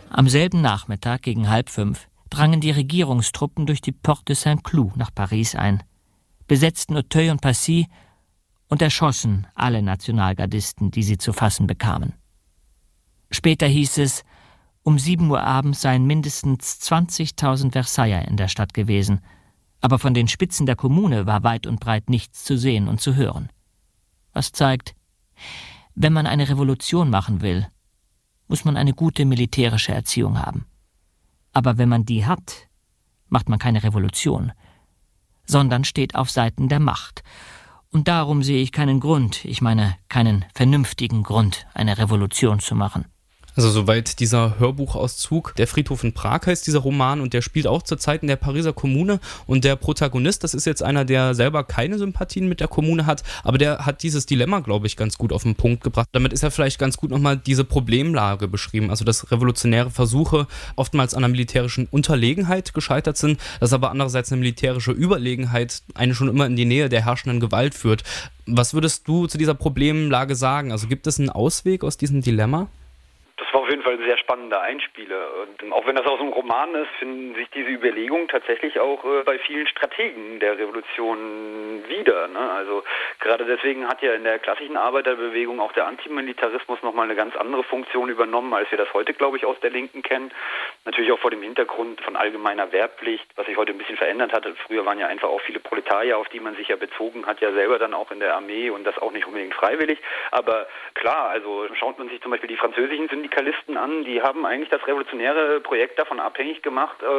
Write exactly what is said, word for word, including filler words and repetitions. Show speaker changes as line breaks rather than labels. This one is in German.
Am selben Nachmittag gegen halb fünf drangen die Regierungstruppen durch die Porte de Saint-Cloud nach Paris ein, besetzten Auteuil und Passy und erschossen alle Nationalgardisten, die sie zu fassen bekamen. Später hieß es, um sieben Uhr abends seien mindestens zwanzigtausend Versailler in der Stadt gewesen, aber von den Spitzen der Kommune war weit und breit nichts zu sehen und zu hören. Was zeigt, wenn man eine Revolution machen will, muss man eine gute militärische Erziehung haben. Aber wenn man die hat, macht man keine Revolution, sondern steht auf Seiten der Macht. Und darum sehe ich keinen Grund, ich meine keinen vernünftigen Grund, eine Revolution zu machen.
Also soweit dieser Hörbuchauszug. Der Friedhof in Prag heißt dieser Roman und der spielt auch zur Zeit in der Pariser Kommune. Und der Protagonist, das ist jetzt einer, der selber keine Sympathien mit der Kommune hat, aber der hat dieses Dilemma, glaube ich, ganz gut auf den Punkt gebracht. Damit ist er vielleicht ganz gut nochmal diese Problemlage beschrieben, also dass revolutionäre Versuche oftmals an einer militärischen Unterlegenheit gescheitert sind, dass aber andererseits eine militärische Überlegenheit einen schon immer in die Nähe der herrschenden Gewalt führt. Was würdest du zu dieser Problemlage sagen? Also gibt es einen Ausweg aus diesem Dilemma?
Das war auf jeden Fall ein sehr spannender Einspieler. Und auch wenn das aus einem Roman ist, finden sich diese Überlegungen tatsächlich auch äh, bei vielen Strategen der Revolution wieder. Ne? Also gerade deswegen hat ja in der klassischen Arbeiterbewegung auch der Antimilitarismus nochmal eine ganz andere Funktion übernommen, als wir das heute, glaube ich, aus der Linken kennen. Natürlich auch vor dem Hintergrund von allgemeiner Wehrpflicht, was sich heute ein bisschen verändert hat. Früher waren ja einfach auch viele Proletarier, auf die man sich ja bezogen hat, ja selber dann auch in der Armee und das auch nicht unbedingt freiwillig. Aber klar, also schaut man sich zum Beispiel die französischen Syndikalisten an, die haben eigentlich das revolutionäre Projekt davon abhängig gemacht,